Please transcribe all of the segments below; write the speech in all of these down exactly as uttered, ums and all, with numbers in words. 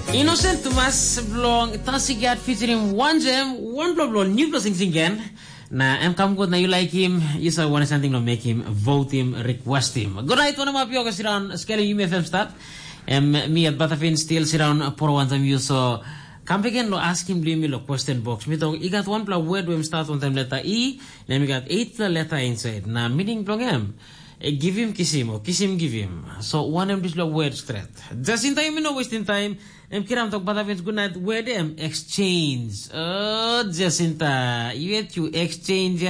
Innocent Thomas blong tasigat featuring one gem, one blow blow new blessing again. Na em kam good na you like him, you say want something to make him, vote him, request him. Good night one of my pioga siran scaling U F M start. Em me at Batafin still siran por one time you so come again lo ask him me lo question box. Me tong I got one pla word when start one time letter E, then we got eight letter inside. Na meaning blong em. Uh, give him, kiss him, or kiss him, give him. So one of these words straight. Just in time, you know, wasting time. I'm kiram talk about good night. Where them exchange? Oh, Jacinta, you had to exchange.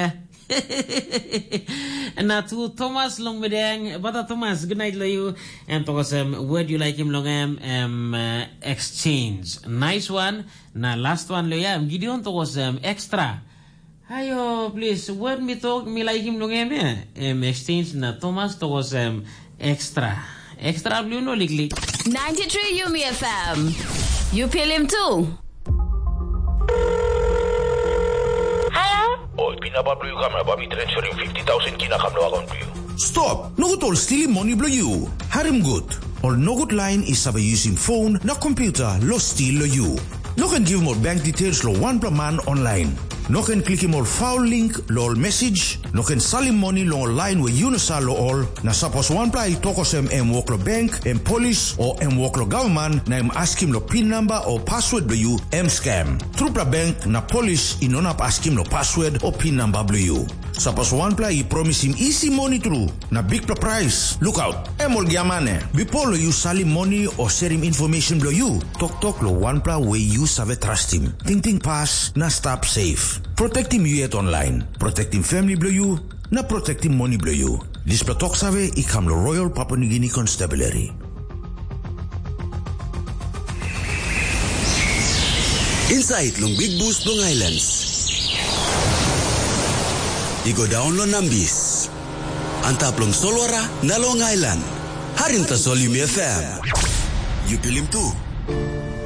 And now to Thomas long medang, but Thomas, good night, you. And because um, where do you like him long um, um uh, exchange? Nice one. Now last one, lo ya. Gideon to was um extra. Ayo, please, word me talk, me like him long em, em exchange na Thomas to was um, extra. Extra blue no ligli. ninety-three Yumi F M. You feel him too? Hello? Oh, pinapablo yung camera, babi transferring fifty thousand kinakamlo account blue. Stop! Nogut all stealing money blow you. Harim good. All nogut line is sabi using phone na computer lo steal lo you. No can give more bank details lo one per man online. No can click more foul link lo all message. No can sell money lo online where you no sell lo all. Na suppose one play tokos em em work lo bank, em police or em work lo government na em ask him lo pin number or password lo you em scam. Through pra bank na police inonap ask him lo password or pin number lo you. Suppose one play promise him easy money through na big pra price. Look out. Em ol giamane. Before lo you sell him money or share him information lo you. Tok tok lo one play way you save trust him. Ting ting pass na stop safe. Protect him you yet online. Protect him family blow you. Na protect him money blow you. This platok save ikam lo Royal Papua New Guinea Constabulary. Inside long Big Boost Long Islands. Igo down lo Nambis. Antap long Solwara na Long Island. Harin ta Sol Yumi F M. You feel him too?